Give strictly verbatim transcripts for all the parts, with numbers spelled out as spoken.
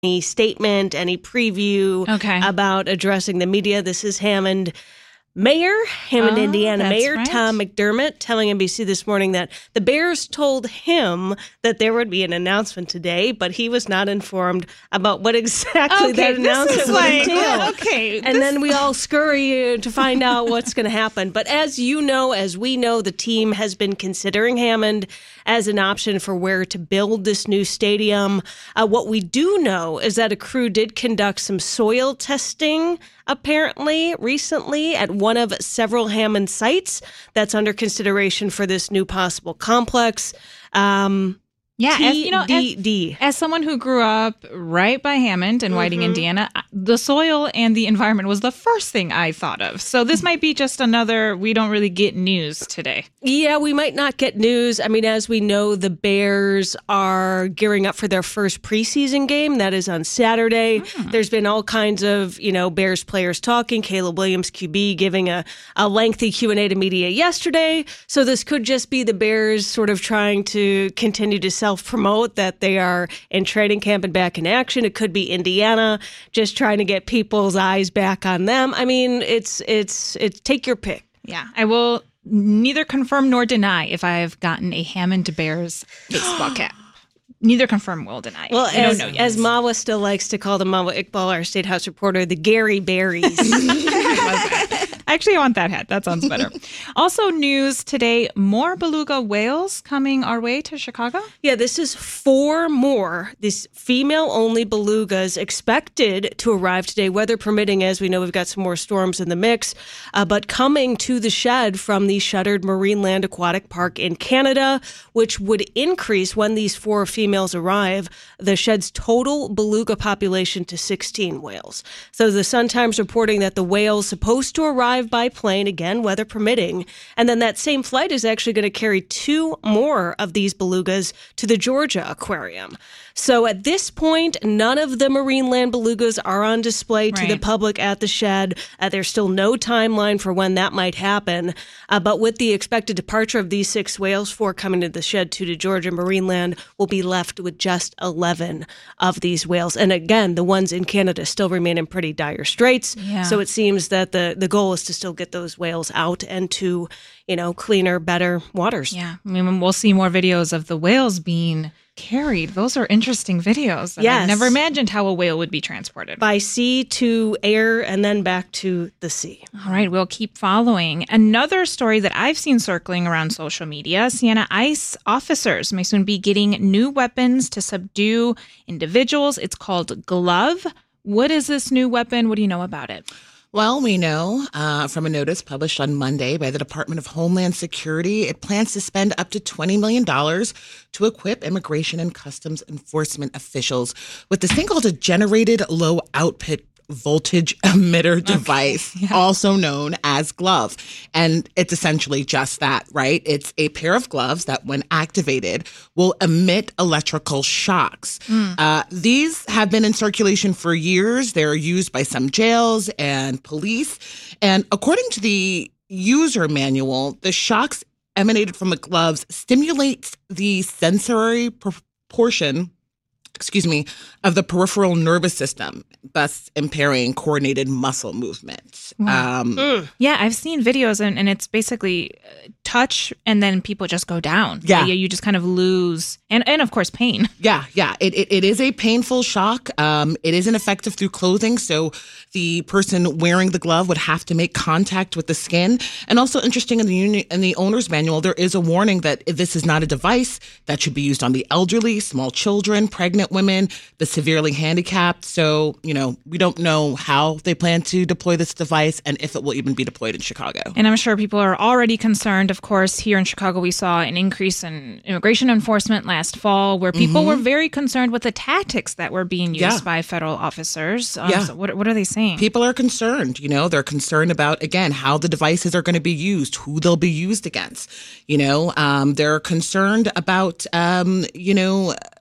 any statement, any preview okay. about addressing the media. This is Hammond Mayor, Hammond, oh, Indiana Mayor right. Tom McDermott telling N B C this morning that the Bears told him that there would be an announcement today, but he was not informed about what exactly okay, that announcement would like, entail. Okay, and this... then we all scurry to find out what's going to happen. But as you know, as we know, the team has been considering Hammond as an option for where to build this new stadium. Uh, what we do know is that a crew did conduct some soil testing, apparently, recently at one of several Hammond sites that's under consideration for this new possible complex. Um, yeah, T D D. as, you know, as, as someone who grew up right by Hammond in Whiting, mm-hmm. Indiana, the soil and the environment was the first thing I thought of. So this might be just another, we don't really get news today. Yeah, we might not get news. I mean, as we know, the Bears are gearing up for their first preseason game. That is on Saturday. Mm. There's been all kinds of, you know, Bears players talking. Caleb Williams, Q B, giving a, a lengthy Q and A to media yesterday. So this could just be the Bears sort of trying to continue to self-promote that they are in training camp and back in action. It could be Indiana just trying to get people's eyes back on them. I mean, it's, it's, it's take your pick. Yeah, I will neither confirm nor deny if I've gotten a Hammond Bears baseball cap. Neither confirm nor deny. Well, I as, don't know yet. as Mawa still likes to call the Mawa Iqbal, our State House reporter, the Gary Berries. I love that. Actually, I want that hat. That sounds better. Also, news today, more beluga whales coming our way to Chicago? Yeah, this is four more, these female-only belugas expected to arrive today, weather permitting, as we know we've got some more storms in the mix, uh, but coming to the shed from the shuttered Marineland Aquatic Park in Canada, which would increase when these four females arrive, the shed's total beluga population to sixteen whales. So the Sun-Times reporting that the whales supposed to arrive by plane, again, weather permitting. And then that same flight is actually going to carry two more of these belugas to the Georgia Aquarium. So at this point, none of the Marineland belugas are on display to right. the public at the shed. Uh, there's still no timeline for when that might happen. Uh, but with the expected departure of these six whales, four coming to the shed, two to Georgia, Marineland will be left with just eleven of these whales. And again, the ones in Canada still remain in pretty dire straits. Yeah. So it seems that the, the goal is to still get those whales out and to, you know, cleaner, better waters. Yeah. I mean, we'll see more videos of the whales being carried. Those are interesting videos. Yes. I've never imagined how a whale would be transported. By sea to air and then back to the sea. All right, we'll keep following. Another story that I've seen circling around social media, Sienna, ICE officers may soon be getting new weapons to subdue individuals. It's called Glove. What is this new weapon? What do you know about it? Well, we know uh, from a notice published on Monday by the Department of Homeland Security, it plans to spend up to twenty million dollars to equip immigration and customs enforcement officials with this thing called a generated low output voltage emitter okay. device, yeah. also known as Glove. And it's essentially just that, right? It's a pair of gloves that, when activated, will emit electrical shocks. Mm. Uh, these have been in circulation for years. They're used by some jails and police. And according to the user manual, the shocks emanated from the gloves stimulates the sensory portion excuse me, of the peripheral nervous system, thus impairing coordinated muscle movement. Wow. Um, mm. Yeah, I've seen videos, and, and it's basically touch, and then people just go down. Yeah. You just kind of lose, and, and of course, pain. Yeah, yeah. It, it, it is a painful shock. Um, it isn't effective through clothing, so the person wearing the glove would have to make contact with the skin. And also interesting, in the uni- in the owner's manual, there is a warning that this is not a device that should be used on the elderly, small children, pregnant women, the severely handicapped. So, you know, we don't know how they plan to deploy this device and if it will even be deployed in Chicago. And I'm sure people are already concerned. Of course, here in Chicago, we saw an increase in immigration enforcement last fall where people mm-hmm. were very concerned with the tactics that were being used yeah. by federal officers. Um, yeah. So what, what are they saying? People are concerned. You know, they're concerned about, again, how the devices are going to be used, who they'll be used against. You know, um, they're concerned about, um, you know,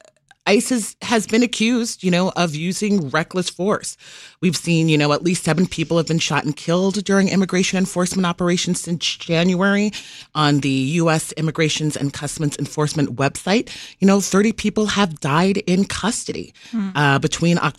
ICE has, has been accused, you know, of using reckless force. We've seen, you know, at least seven people have been shot and killed during immigration enforcement operations since January. On the U S Immigrations and Customs Enforcement website, you know, thirty people have died in custody uh, between October